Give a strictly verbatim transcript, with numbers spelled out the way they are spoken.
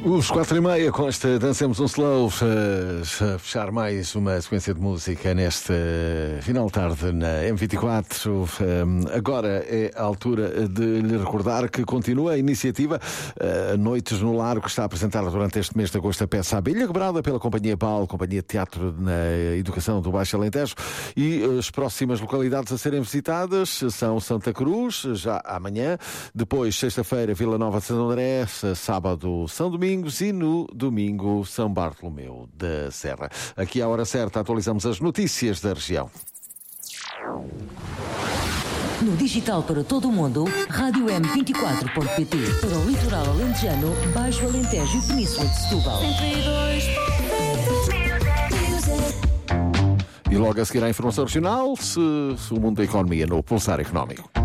Os quatro e meia, com esta Dancemos um Slow, a fechar mais uma sequência de música neste final de tarde na M vinte e quatro. Agora é a altura de lhe recordar que continua a iniciativa Noites no Largo, que está apresentada durante este mês de agosto a peça Abelha Quebrada pela Companhia Pal, Companhia de Teatro na Educação do Baixo Alentejo, e as próximas localidades a serem visitadas são Santa Cruz, já amanhã, depois sexta-feira Vila Nova de Santo André, sábado São Domingos e no domingo São Bartolomeu da Serra. Aqui à hora certa atualizamos as notícias da região. No digital para todo o mundo, rádio m vinte e quatro ponto pt. Para o litoral alentejano, Baixo Alentejo e Península de Setúbal. E logo a seguir à informação regional, se, se o mundo da economia no Pulsar Económico.